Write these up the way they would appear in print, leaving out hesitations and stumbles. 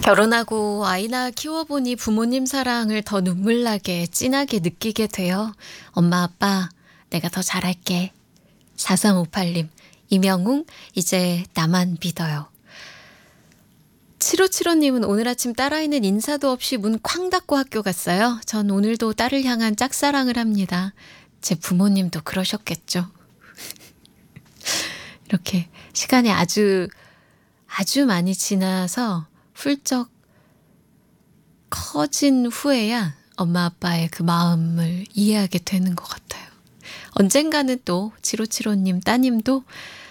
결혼하고 아이나 키워보니 부모님 사랑을 더 눈물나게 진하게 느끼게 돼요. 엄마, 아빠, 내가 더 잘할게. 4358님, 이명웅, 이제 나만 믿어요. 7575님은 오늘 아침 딸아이는 인사도 없이 문 쾅 닫고 학교 갔어요. 전 오늘도 딸을 향한 짝사랑을 합니다. 제 부모님도 그러셨겠죠. 이렇게 시간이 아주 많이 지나서 훌쩍 커진 후에야 엄마 아빠의 그 마음을 이해하게 되는 것 같아요. 언젠가는 또 7575님 따님도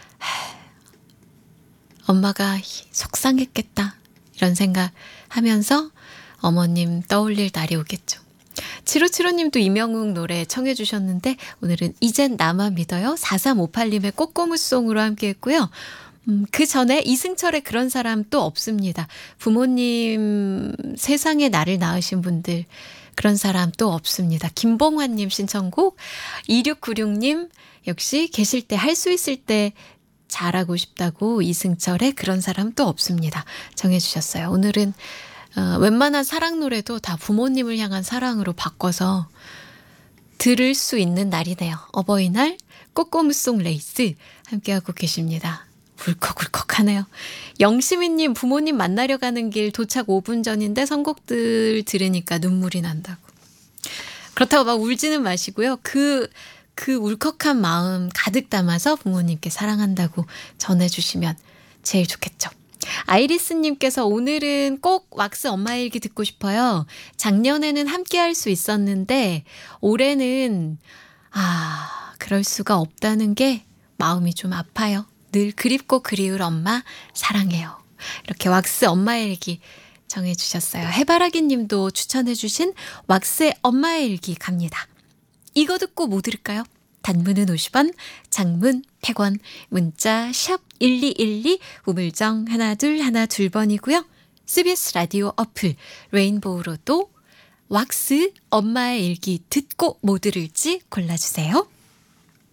엄마가 속상했겠다 이런 생각하면서 어머님 떠올릴 날이 오겠죠. 7575님도 이명웅 노래 청해 주셨는데 오늘은 이젠 나만 믿어요. 4358님의 꼬꼬무송으로 함께 했고요. 그 전에 이승철의 그런 사람 또 없습니다. 부모님 세상에 나를 낳으신 분들 그런 사람 또 없습니다. 김봉환님 신청곡 2696님 역시 계실 때 할 수 있을 때 잘하고 싶다고 이승철의 그런 사람 또 없습니다. 정해 주셨어요. 오늘은 웬만한 사랑 노래도 다 부모님을 향한 사랑으로 바꿔서 들을 수 있는 날이네요. 어버이날 꼬꼬무송 레이스 함께하고 계십니다. 울컥울컥하네요. 영시민님 부모님 만나려 가는 길 도착 5분 전인데 선곡들 들으니까 눈물이 난다고. 그렇다고 막 울지는 마시고요. 그 울컥한 마음 가득 담아서 부모님께 사랑한다고 전해주시면 제일 좋겠죠. 아이리스님께서 오늘은 꼭 왁스 엄마 일기 듣고 싶어요. 작년에는 함께 할 수 있었는데 올해는 그럴 수가 없다는 게 마음이 좀 아파요. 늘 그립고 그리울 엄마 사랑해요. 이렇게 왁스 엄마의 일기 정해주셨어요. 해바라기 님도 추천해주신 왁스의 엄마의 일기 갑니다. 이거 듣고 뭐 들을까요? 단문은 50원, 장문 100원, 문자 샵 1212, 우물정 1212번이고요. CBS 라디오 어플 레인보우로도 왁스 엄마의 일기 듣고 뭐 들을지 골라주세요.